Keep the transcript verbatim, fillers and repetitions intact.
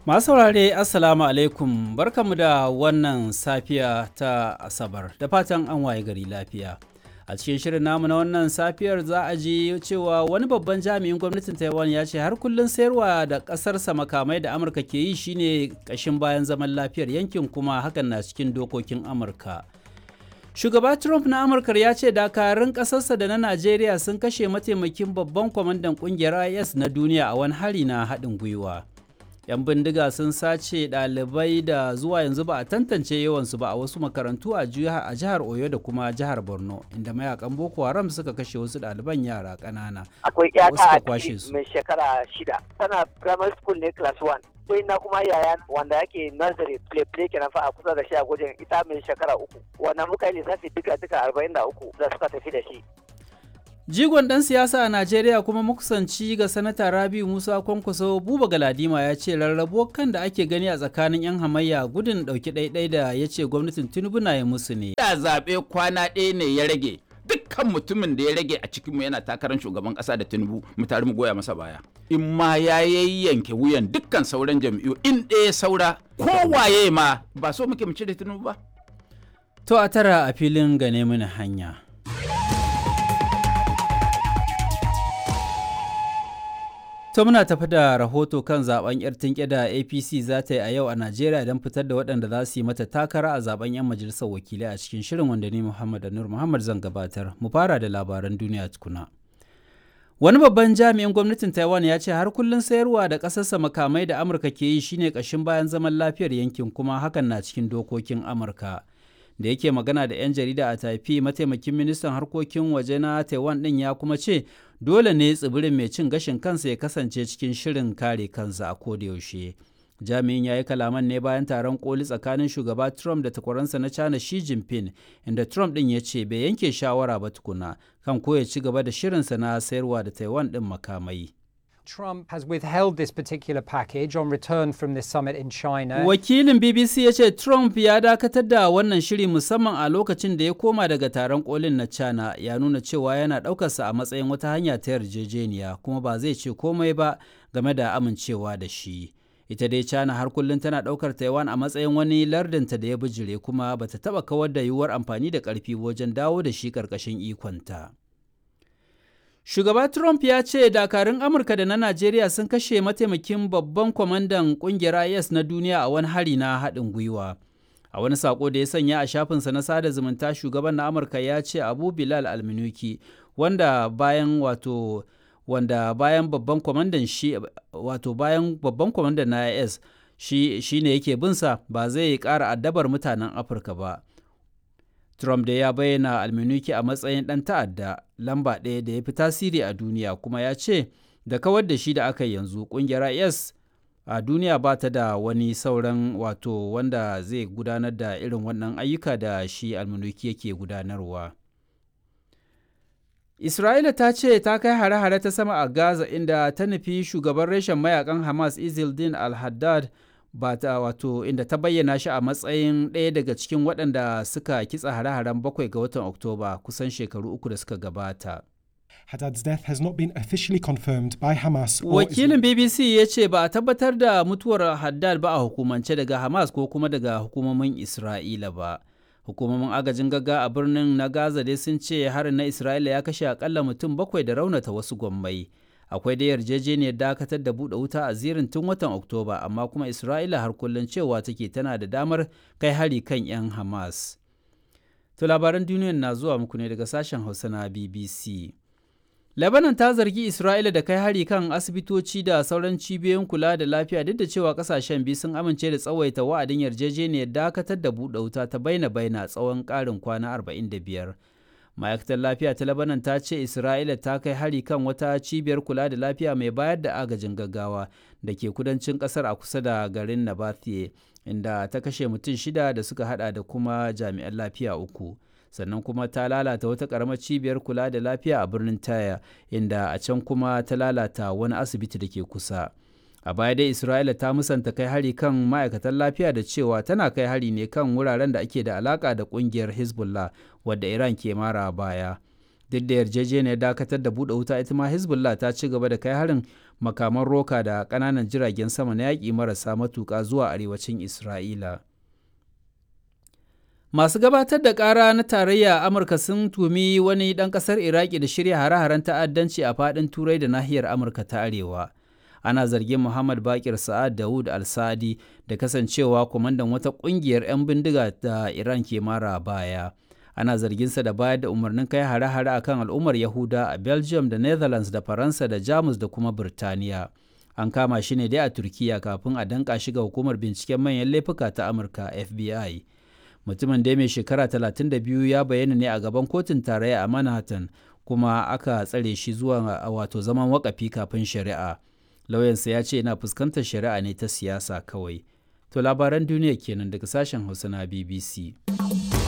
Masu saurare Assalamu alaikum barkamu da wannan safiya ta Asabar da fatan an waye gari lafiya. A cikin shirin namu na wannan safiyar za a ji cewa wani babban jami'in gwamnatin Taiwan ya ce har kullum sayarwa da ƙasarsa makamai da Amurka ke yi shine ƙashin bayan zaman lafiyar yankin kuma hakan na cikin dokokin Amurka. Shugaba Trump na Amurka ya ce dakarun ƙasarsa da na Najeriya sun kashe mataimakin babban kwamandan ƙungiyar I S na duniya a wani hari na haɗin gwiwa. 'Yan bindiga sun sace ɗalibai da zuwa yanzu ba a tantance yawansu ba a wasu makarantu a jihar Oyo da kuma jihar Borno, inda mayakan Boko Haram suka kashe wasu ɗaliban yara ƙanana. Akwai ƴata a mai shekara shida, tana primary school ne class one. Sai na kuma yaya wanda yake nursery play play kenan fa a kusa da shi a gujin ita mai shekara uku. Wannan muka yi lissafi duka duka arba'in da uku da suka tafi da shi. Jigon ɗan siyasa a Najeriya kuma makusanci ga Sanata Rabiu Musa Kwankwaso Buba Galadima ya ce rarrabo kan da ake gani a tsakanin 'yan hamayya gudun ɗauki ɗaiɗai da ya ce gwamnatin Tinubu na yi musu ne. Da zaɓe kwana ɗaya ne ya rage, dukkan mutumin da ya rage a cikinmu yana takarar shugaban ƙasa da Tinubu mu tare mu goya masa baya. In ma ya yanke wuyan dukkan sauran jam'iyyu in ɗaya saura kowaye ma ba so muke mu cire Tinubu ba. To a tara a filin gane mini hanya. To muna tafi da rahoto kan zaben yar tinke da A P C za ta yi a yau a Najeriya don fitar da waɗanda za su yi mata takara a zaben 'yan majalisar wakilai a cikin shirin wanda ni Muhammad Anur Muhammad zan gabatar. Mu fara da labaran duniya tukuna. Wani babban jami'in gwamnatin Taiwan ya ce har kullum sayarwa da ƙasarsa makamai da Amurka ke yi shine ƙashin bayan zaman lafiyar yankin kuma hakan na cikin dokokin Amurka. Da yake magana da 'yan jarida a Taipei, mataimakin ministan harkokin waje na Taiwan ɗin ya kuma ce dole ne tsibirin mai cin gashin kansa ya kasance cikin shirin kare kansa a kodayaushe. Jami'in ya yi kalaman ne bayan taron koli tsakanin shugaba Trump da takwaransa na China Xi Jinping, inda Trump ɗin ya ce bai yanke shawara ba tukuna kan ko ya ci gaba da shirinsa na sayarwa da Taiwan ɗin makamai. Trump has withheld this particular package on return from this summit in China. Wakilin B B C ya ce Trump ya dakatar da wannan shiri musamman a lokacin da ya koma daga taron kolin na China, ya nuna cewa yana ɗaukarsa a matsayin wata hanya ta yarjejeniya kuma ba zai ce komai ba game da amincewa da shi. Ita dai China har kullum tana ɗaukar Taiwan a matsayin wani lardinta da ya bijire kuma bata taɓa kawar da yiwuwar amfani da ƙarfi wajen dawo da shi ƙarƙashin ikonta. Shugaba Trump ya ce dakarun Amurka da na Najeriya sun kashe mataimakin babban kwamandan ƙungiyar I S na duniya a wani hari na haɗin gwiwa. A wani saƙo da ya sanya a shafinsa na sada zumunta, shugaban na Amurka ya ce Abu Bilal Alminuki, wanda bayan wato wanda bayan babban kwamandan shi wato bayan babban kwamandan na I S shi shine yake binsa ba zai ƙara addabar mutanen Afirka ba. Trump da ya bayyana Alminuki a matsayin ɗan ta'adda lamba ɗaya da ya fi tasiri a duniya kuma ya ce da kawar da shi da aka yanzu ƙungiyar I S a duniya ba ta da wani sauran wato wanda zai gudanar da irin wannan ayyuka da shi Alminuki yake gudanarwa. Isra'ila ta ce ta kai hare-hare ta sama a Gaza inda ta nufi shugaban reshen mayakan Hamas Izzeldin al-Haddad ba ta wato inda ta bayyana shi a matsayin ɗaya daga cikin waɗanda suka kitsa hare-haren bakwai ga watan Oktoba kusan shekaru uku da suka gabata. Haddad's death has not been officially confirmed by Hamas. Wakilin B B C ya ce ba a tabbatar da mutuwar Haddad ba a hukumance daga Hamas ko kuma daga hukumomin Isra'ila ba. Hukumomin agajin gaggawa a birnin na Gaza dai sun ce harin na Isra'ila ya kashe akalla mutum bakwai da raunata wasu gwammai. Akwai da yarjejeniyar dakatar da buɗe wuta a zirin tun watan Oktoba, amma kuma Isra'ila har kullum cewa take tana da damar kai hari kan 'yan Hamas. To labaran duniyar na zuwa muku ne daga sashen Hausa na B B C. Lebanon ta zargi Isra'ila da kai hari kan asibitoci da sauran cibiyoyin kula da lafiya duk da cewa kasashen biyu sun amince da tsawaita wa'adin yarjejeniyar dakatar da buɗe wuta ta baina-baina tsawon ƙarin kwana arba'in da biyar. Ma'aikatar lafiya ta Lebanon ta ce Isra'ila ta kai hari kan wata cibiyar kula da lafiya mai bayar da agajin gaggawa da ke kudancin ƙasar a kusa da garin Nabathiye, inda ta kashe mutum shida da suka hada da kuma jami'an lafiya uku. Sannan kuma ta lalata wata ƙaramar cibiyar kula da lafiya a birnin Taya, inda a can kuma ta lalata wani asibiti da ke kusa. A baya dai Isra'ila ta musanta kai hari kan ma'aikatan lafiya da cewa tana kai hari ne kan wuraren da ake da alaka da ƙungiyar Hezbollah wadda Iran ke mara baya. Duk da yarjejeniyar dakatar da buɗe wuta, ita ma Hezbollah ta ci gaba da kai harin makaman roka da ƙananan jiragen sama na yaƙi marasa matuƙa zuwa arewacin Isra'ila. Masu gabatar da ƙara na tarayya a Amurka sun tumi wani ɗan ƙasar Iraki da shirya hare-haren ta'addanci a faɗin Turai da nahiyar Amurka ta Arewa. Ana zargin Muhammad Bakir Sa'ad Dawud al-Sadi da kasancewa kwamandan wata ƙungiyar 'yan bindiga da Iran ke mara baya. Ana zarginsa da bayar da umarnin kai hare-hare a kan al'ummar Yahuda a Belgium da Netherlands da Faransa da Jamus da kuma Birtaniya. An kama shi ne dai a Turkiya kafin a danƙa shi ga hukumar binciken manyan laifuka ta Amurka F B I. Mutumin da mai shekara talatin da biyu ya bayyana ne a gaban kotun tarayya a Manhattan kuma aka tsare shi zuwa wato zaman wakafi kafin shari'a. Lauyansa ya ce yana fuskantar shari'a ne ta siyasa kawai. To labaran duniya kenan daga sashen Hausa na B B C.